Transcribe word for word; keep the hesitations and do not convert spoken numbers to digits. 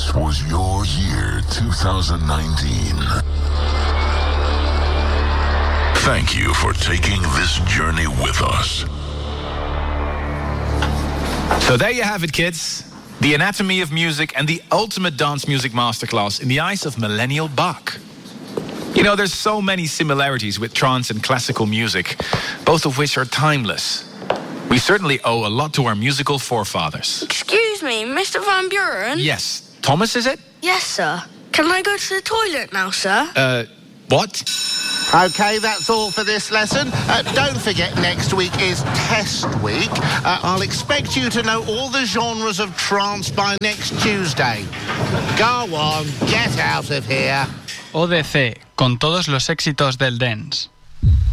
This was your year, two thousand nineteen. Thank you for taking this journey with us. So there you have it, kids. The anatomy of music and the ultimate dance music masterclass in the eyes of millennial Bach. You know, there's so many similarities with trance and classical music, both of which are timeless. We certainly owe a lot to our musical forefathers. Excuse me, Mister Van Buren? Yes. Thomas, is it? Yes, sir. Can I go to the toilet now, sir? Uh, what? OK, that's all for this lesson. Uh, don't forget, next week is test week. Uh, I'll expect you to know all the genres of trance by next Tuesday. Go on, get out of here. O D C, con todos los éxitos del dance.